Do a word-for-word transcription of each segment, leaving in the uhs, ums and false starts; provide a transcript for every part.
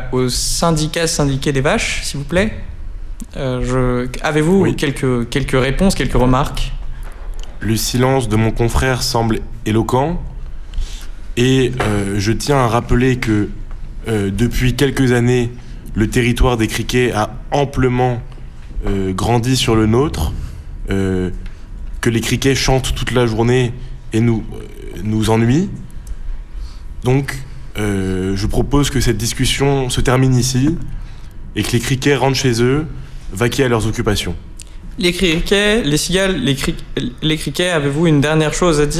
au syndicat syndiqué des vaches, s'il vous plaît. Euh, je... Avez-vous oui. quelques, quelques réponses, quelques remarques ? Le silence de mon confrère semble éloquent. Et euh, je tiens à rappeler que euh, depuis quelques années, le territoire des criquets a amplement euh, grandi sur le nôtre, euh, que les criquets chantent toute la journée et nous, euh, nous ennuient. Donc, euh, je propose que cette discussion se termine ici et que les criquets rentrent chez eux, vaquer à leurs occupations. Les criquets, les cigales, les, cri... les criquets, avez-vous une dernière chose à dire ?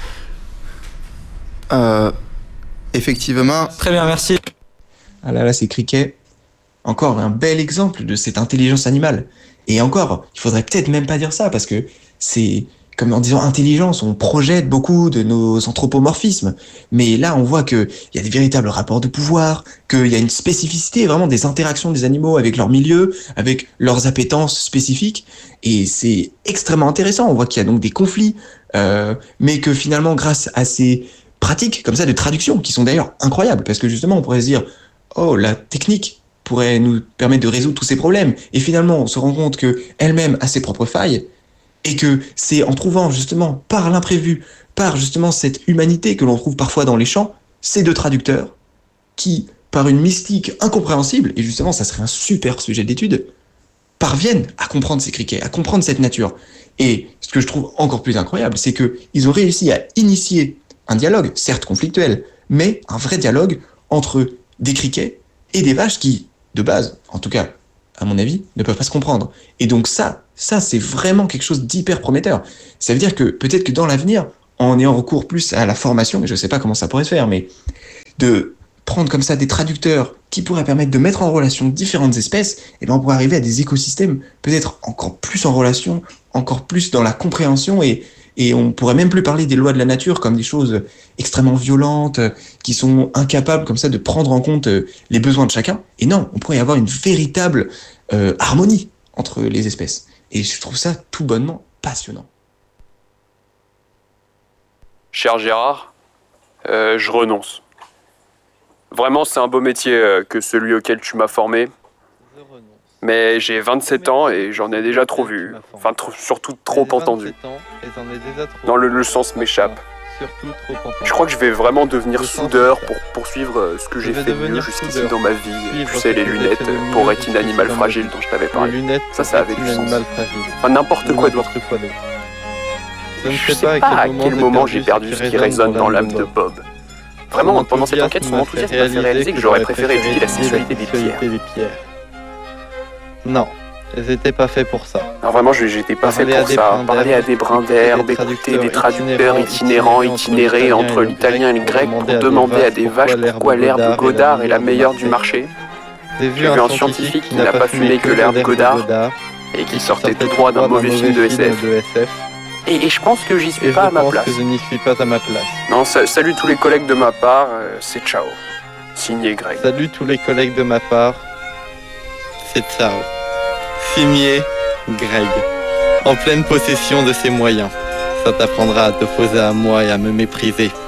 Euh, effectivement. Très bien, merci. Ah là là, ces criquets, encore un bel exemple de cette intelligence animale. Et encore, il faudrait peut-être même pas dire ça, parce que c'est, comme en disant intelligence, on projette beaucoup de nos anthropomorphismes. Mais là, on voit qu'il y a des véritables rapports de pouvoir, qu'il y a une spécificité, vraiment des interactions des animaux avec leur milieu, avec leurs appétences spécifiques. Et c'est extrêmement intéressant. On voit qu'il y a donc des conflits, euh, mais que finalement, grâce à ces pratiques comme ça de traduction, qui sont d'ailleurs incroyables, parce que justement, on pourrait se dire, oh, la technique pourrait nous permettre de résoudre tous ces problèmes. Et finalement, on se rend compte qu'elle-même a ses propres failles, et que c'est en trouvant justement, par l'imprévu, par justement cette humanité que l'on trouve parfois dans les chants, ces deux traducteurs, qui, par une mystique incompréhensible, et justement, ça serait un super sujet d'étude, parviennent à comprendre ces criquets, à comprendre cette nature. Et ce que je trouve encore plus incroyable, c'est qu'ils ont réussi à initier un dialogue, certes conflictuel, mais un vrai dialogue entre des criquets et des vaches qui, de base, en tout cas, à mon avis, ne peuvent pas se comprendre. Et donc ça, ça c'est vraiment quelque chose d'hyper prometteur. Ça veut dire que peut-être que dans l'avenir, en ayant recours plus à la formation, mais je ne sais pas comment ça pourrait se faire, mais de prendre comme ça des traducteurs qui pourraient permettre de mettre en relation différentes espèces, et bien on pourrait arriver à des écosystèmes peut-être encore plus en relation, encore plus dans la compréhension, et Et on pourrait même plus parler des lois de la nature comme des choses extrêmement violentes, qui sont incapables comme ça de prendre en compte les besoins de chacun. Et non, on pourrait y avoir une véritable euh, harmonie entre les espèces. Et je trouve ça tout bonnement passionnant. Cher Gérard, euh, je renonce. Vraiment, c'est un beau métier euh, que celui auquel tu m'as formé. Mais j'ai vingt-sept ans et j'en ai déjà trop vu. Enfin, trop, surtout trop entendu. Non, le, le sens m'échappe. Je crois que je vais vraiment devenir soudeur pour poursuivre ce que j'ai fait de mieux jusqu'ici dans ma vie. Tu sais, les lunettes pour rétine animale fragile dont je t'avais parlé. Ça, ça avait du sens. Enfin, n'importe quoi d'autre. Je sais pas à quel moment j'ai perdu ce qui résonne dans l'âme de Bob. Vraiment, pendant cette enquête, son enthousiasme m'a fait réaliser que j'aurais préféré étudier la sexualité des pierres. Non, elles étaient pas faits pour ça. Non, vraiment, j'étais pas fait pour ça. Parler à des brins d'herbe, écouter des traducteurs itinérants, itinérés entre l'italien et le grec pour demander à des vaches pourquoi l'herbe Godard est la meilleure du marché. J'ai vu un scientifique qui n'a pas fumé que l'herbe Godard et qui sortait tout droit d'un mauvais film de S F. Et, et je pense que j'y suis pas à ma place. Je n'y suis pas à ma place. Non, sa- salut tous les collègues de ma part, euh, c'est ciao. Signé Greg. Salut tous les collègues de ma part, c'est ciao. Signé Greg. En pleine possession de ses moyens. Ça t'apprendra à t'opposer à moi et à me mépriser.